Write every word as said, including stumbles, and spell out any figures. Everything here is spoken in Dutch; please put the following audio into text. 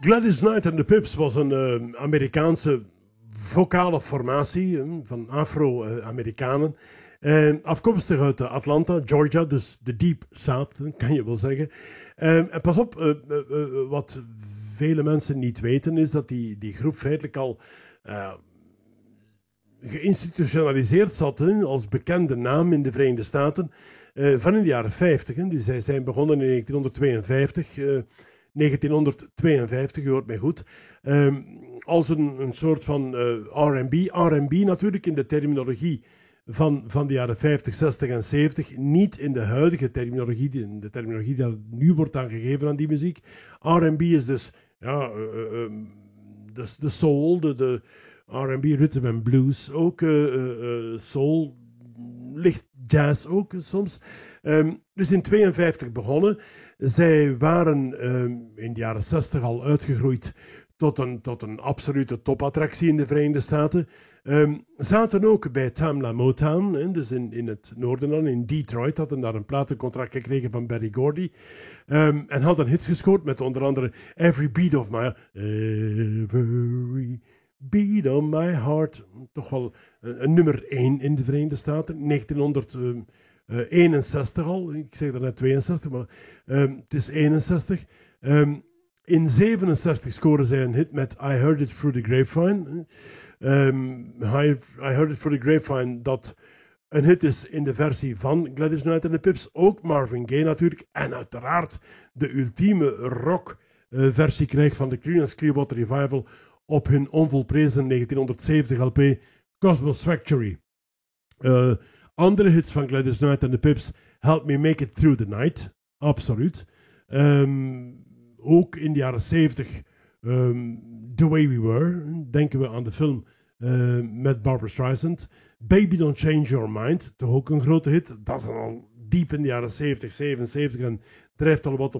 Gladys Knight and the Pips was een uh, Amerikaanse vocale formatie uh, van Afro-Amerikanen. Uh, afkomstig uit uh, Atlanta, Georgia, dus de Deep South, kan je wel zeggen. Uh, en pas op, uh, uh, uh, wat vele mensen niet weten is dat die, die groep feitelijk al uh, geïnstitutionaliseerd zat hè, als bekende naam in de Verenigde Staten uh, van in de jaren vijftig. Hè. Dus zij zijn begonnen in negentienhonderdtweeënvijftig. Uh, negentienhonderdtweeënvijftig, u hoort mij goed, um, als een, een soort van uh, R en B. R en B natuurlijk in de terminologie van, van de jaren vijftig, zestig en zeventig, niet in de huidige terminologie, in de terminologie die nu wordt aangegeven aan die muziek. R en B is dus ja, uh, uh, um, de, de soul, de, de R en B, rhythm and blues, ook uh, uh, soul, licht jazz ook soms. Um, dus in tweeënvijftig begonnen. Zij waren um, in de jaren zestig al uitgegroeid tot een, tot een absolute topattractie in de Verenigde Staten. Um, zaten ook bij Tamla Motown, hè, dus in, in het noorden dan, in Detroit, hadden daar een platencontract gekregen van Berry Gordy. Um, en hadden hits gescoord met onder andere Every Beat of My Every Beat of My Heart. Toch wel een, een nummer één in de Verenigde Staten, negentienhonderdeenenzestig al. Ik zeg daarnet tweeënzestig, maar um, het is eenenzestig. Um, in zevenenzestig scoren zij een hit met I Heard It Through the Grapevine. Um, I, I Heard It Through the Grapevine, dat een hit is in de versie van Gladys Knight and the Pips. Ook Marvin Gaye natuurlijk. En uiteraard de ultieme rock uh, versie krijgt van de Creedence Clearwater Revival op hun onvolprezen negentienhonderdzeventig L P Cosmos Factory. Uh, andere hits van Gladys Knight and the Pips, Help Me Make It Through the Night, absoluut. Um, ook in de jaren zeventig, um, The Way We Were, denken we aan de film uh, met Barbra Streisand. Baby Don't Change Your Mind, toch ook een grote hit. Dat is dan al diep in de jaren zeventig, zevenenzeventig en drijft al wat op